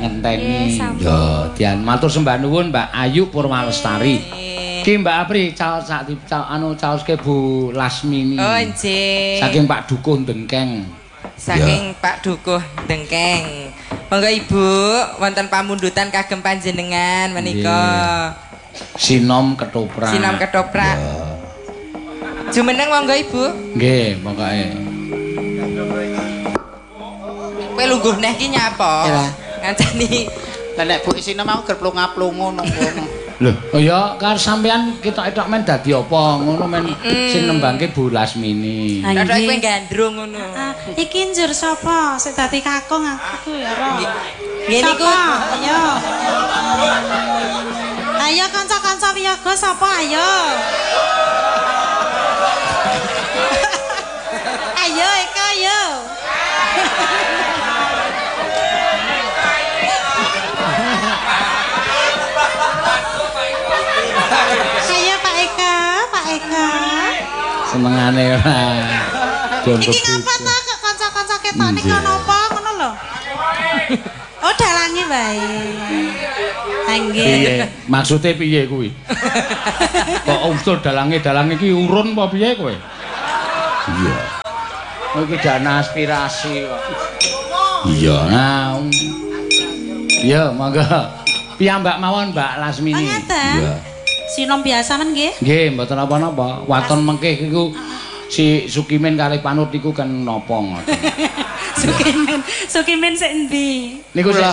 ngenteni. Yo, dian matur sembah nuwun Mbak Ayu Purmalestari. Ki Mbak Apri caoske Bu Lasmini. Oh, nggih. Saking Pak Dukuh Dengkeng. Saking Pak Dukuh Dengkeng. Monggo Ibu, wonten pamundutan kagem panjenengan menika. Sinom ketoprak. Sinom ketoprak. Jumeneng monggo Ibu. Nggih, pokoke. Kowe lungguh neh ki nyapa? Ngancani. Lah nek Bu Sinom mau ger plunga-plungu nang kono. Lho, oh ya karo sampean ketok-ketok men dadi apa? Ngono men sing nembangke Bu Lasmini. Dadak kowe gandrung ngono. Iki njur sapa? Sik dadi kakung aku ya, Ro. Nggih niku. Ayo. Ayo kanca-kanca wiyaga sapa ayo? Ayo Eka ayo. Ayo Pak Eka, Pak Eka. Senengane ora. Iki ngapa ta kok kanca-kanca ketok niki napa ngono lho. Oh dalange wae. Nggih. Piye? Maksude piye kuwi? Kok usul dalange iki urun apa piye kowe? Iya. Oh iki dana aspirasi kok. Iya. Nah. Iya, mangga. Piyambak mawon Mbak Lasmini. Iya. Sinom biasa men nggih? Nggih, mboten apa-apa. Waton mengke iku si Sukimin kali Panut iku kan napa ngoten. Sukimin sik endi? Niku lho.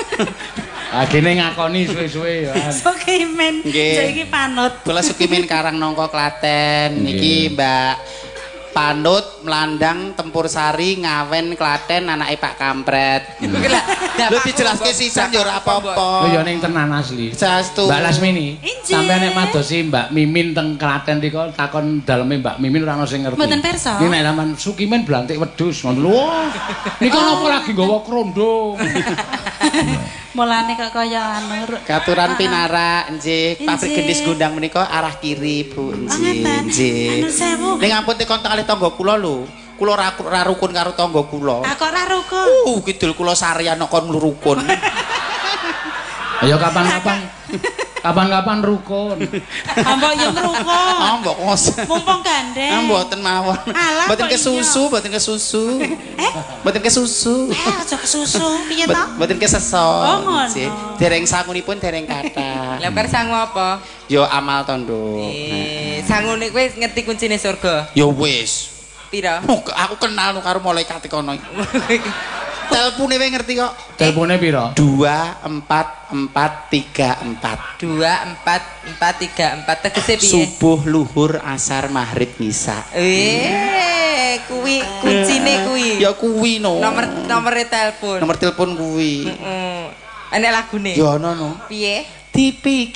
Agene ngakoni suwe-suwe ya. Sukimin saiki Panut. Kula Sukimin Karang Nongko Klaten. Niki Mbak Panut Melandang Tempur Sari Ngawen Klaten anake Pak Kampret. Lho dijelaske sisan ya ora apa-apa. Lho ya ning tenan asli. Saestu. Mbak Lasmini. Sampai nek madosi Mbak Mimin teng Klaten rika takon daleme Mbak Mimin ora ono sing ngerti. Mboten pirsa. Iki nek sampean Sukimin blantik wedhus ngono lho. Nika napa lagi nggawa krondo. Mulane kok kaya anu. Katuran Pinara nggih, pabrik gendis Gondang menika arah kiri, Bu. Nggih. Anu sewu. Ning ampun tekon kalih tangga kula lho. Kula ra rukun karo tangga kula. Ah kok ra rukun? Kidul kula Saryan kon rukun. Ayo kapan-kapan rukun. Ambok yo ngrukun. Ambok kos. Mumpung gandeng. Mboten mawon. Mboten kesusu, mboten kesusu. Mboten kesusu. Aja kesusu. Piye to? Mboten kesesok. Oh ngono. Dereng sangunipun dereng kathah. Lah karo sangu apa? Yo amal tondo. Sangune kowe ngerti kuncine surga? Yo wis. Pira? Aku kenal karo malaikat kono. Telepone wae ngerti kok. Telepone pira? 2434. 2434 tegese piye? Subuh, luhur, asar, maghrib, isya. Kuwi kuncine kuwi. Ya kuwi no. Nomere telepon. Nomor telepon kuwi. Heeh. Enek lagune. Ya ono no. Piye? Dipikir